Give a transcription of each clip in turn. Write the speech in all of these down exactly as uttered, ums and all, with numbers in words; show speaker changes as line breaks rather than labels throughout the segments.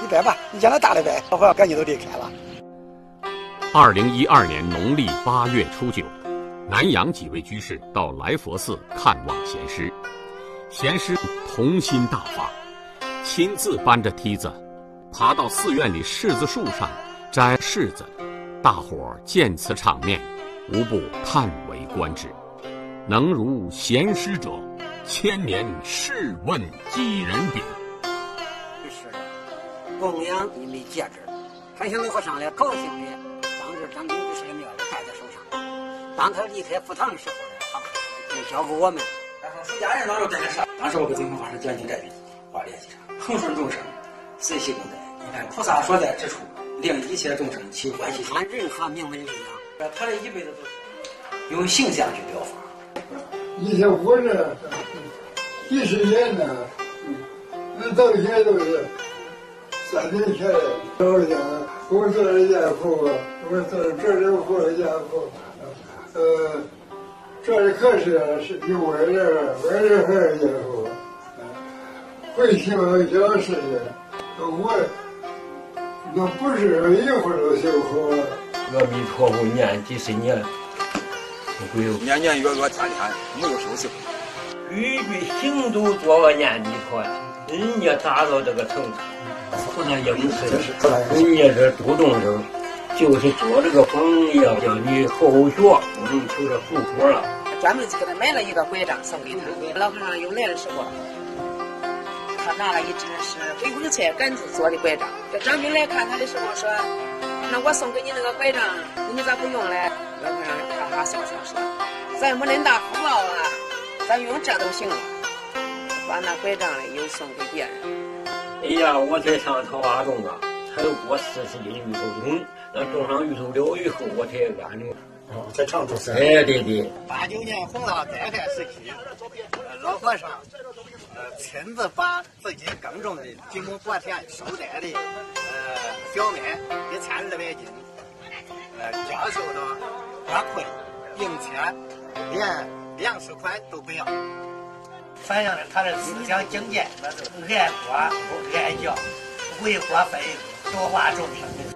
百吧，你将来大了呗，老和尚赶紧都离开了。
二零一二年农历八月初九，南阳几位居士到来佛寺看望贤师，贤师童心大发，亲自搬着梯子爬到寺院里柿子树上摘柿子，大伙儿见此场面，无不叹为观止。能如贤师者，千年试问几人比？
是的，供养你的戒指，看见老和尚来高兴的，当时张炳居士的庙也戴在手上。当他离开佛堂的时候呢，他就交给我们。
然后出家人当时在这上，当时我给净空法师讲经这句话联系上，恒顺众生，随喜共在。你看菩萨所在之处，令一切众生起欢喜心。
按任何名门力量，
他这一辈子都是用形象去表法。
以前我这几十年呢，那到现在都是三年前的。我讲，我做了家父，我做了这人父家父，呃，这里可是是有我这我这还是家父，会修小事的，我那不是一会儿都修好了。
阿弥陀佛念几十年。
年年月月天天没有休息，
句句行都做个念弥陀，人家达到这个程度，不能应试，人家是主动生，就是做这个榜样，叫你后学不能求着福果了。
专门给他买了一个拐杖送给他，老和尚又来的时候，他拿了一只是黑红菜杆子做的拐杖。这张兵来看他的时候说：“那我送给你那个拐杖，你咋不用嘞？”老和尚哈哈笑笑说：“咱没恁大福报啊，咱用这都行了。”把那拐杖嘞又送给别人。
哎呀，我才上桃花种啊，才过四十斤芋头种，那种上芋头了以后，我才安的。
哦，在长洲山。
哎，对对。
八九年洪涝灾害时期，老和尚呃亲自把自己耕种的几亩薄田收摘的呃小麦一千二百斤，呃交收到花卉，并且连粮食款都不要，反映了他的思想境界，那就是爱国不爱教，为国分多化众生。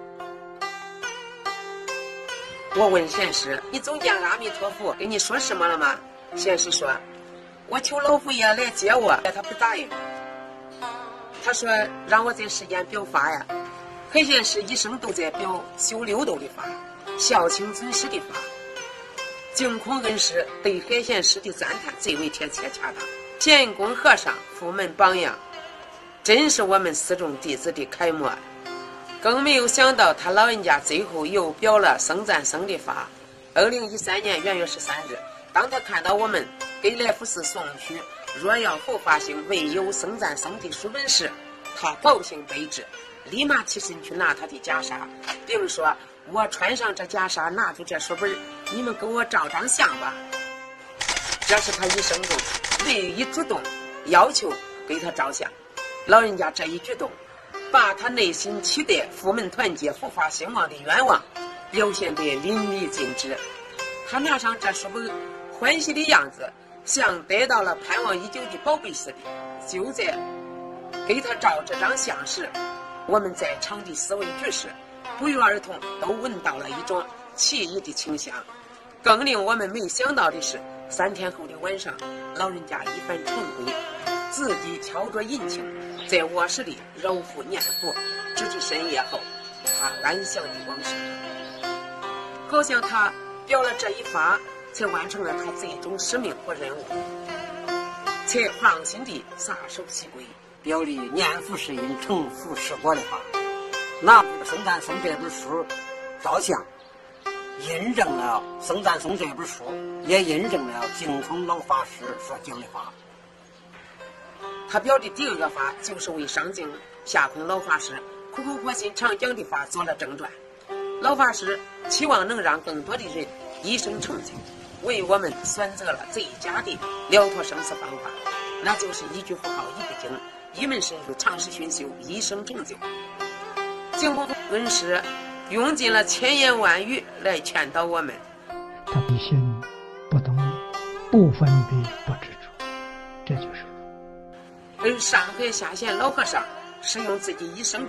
我问贤师：“你总见阿弥陀佛跟你说什么了吗？”贤师说：“我求老佛爷来接我，他不答应。他说让我在世间表法呀。海贤师一生都在表修六道的法，孝亲尊师的法。净空恩师对海贤师的赞叹最为贴切恰当。贤公和尚佛门榜样，真是我们四众弟子的楷模。更没有想到他老人家最后又表了僧赞僧的法。二零一三年元月十三日，当他看到我们给来福寺送去若要后发行未有僧赞僧的书本时，他高兴备至，立马起身去拿他的袈裟，并说：“我穿上这袈裟，拿出这书本，你们给我照张相吧。”这是他一生中唯一主动要求给他照相。老人家这一举动，把他内心期待佛门团结、佛法兴旺的愿望表现得淋漓尽致。他拿上这书本，欢喜的样子像得到了盼望已久的宝贝似的。就在给他照这张相时，我们在场的四位居士不约而同都闻到了一种奇异的清香。更令我们没想到的是，三天后的晚上，老人家一番晨归，自己敲着引磬，在卧室里揉腹念佛，直至深夜后，他安详的往生。好像他表了这一法，才完成了他最终使命和任务，才放心地撒手西归，
表里念佛是因，成佛是果的法。拿《僧赞僧》这本书照相，印证了《僧赞僧》这本书，也印证了净空老法师所讲的法。
他表的第二个法，就是为上净下空老法师苦口婆心常讲的法做了正传。老法师期望能让更多的人一生成就，为我们选择了最佳的了脱生死方法，那就是一句佛号一个经，一门深入，长时熏修，一生成就。净空恩师用尽了千言万语来劝导我们。
他的心不动，不分别，不执着，这就是。
而上海下县老和尚是用自己一生